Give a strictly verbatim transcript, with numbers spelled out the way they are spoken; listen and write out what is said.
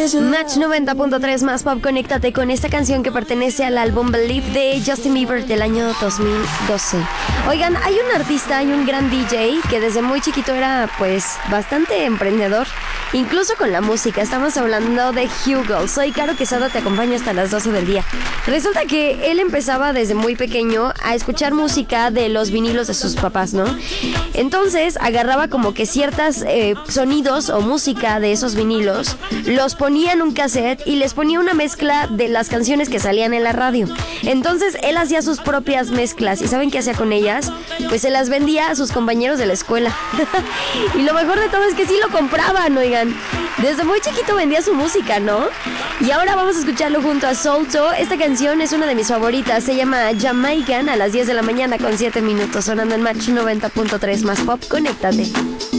Match noventa punto tres más pop, conéctate con esta canción que pertenece al álbum Believe de Justin Bieber del año dos mil doce. Oigan, hay un artista, hay un gran D J que desde muy chiquito era pues bastante emprendedor, incluso con la música. Estamos hablando de Hugo. Soy Caro Quesada, te acompaño hasta las doce del día. Resulta que él empezaba desde muy pequeño a escuchar música de los vinilos de sus papás, ¿no? Entonces agarraba como que ciertos eh, sonidos o música de esos vinilos, los ponía en un cassette y les ponía una mezcla de las canciones que salían en la radio. Entonces él hacía sus propias mezclas. ¿Y saben qué hacía con ellas? Pues se las vendía a sus compañeros de la escuela. Y lo mejor de todo es que sí lo compraban, oigan. Desde muy chiquito vendía su música, ¿no? Y ahora vamos a escucharlo junto a Solto. Esta canción es una de mis favoritas. Se llama Jamaican, a las diez de la mañana con siete minutos, sonando en Match noventa punto tres más pop. Conéctate.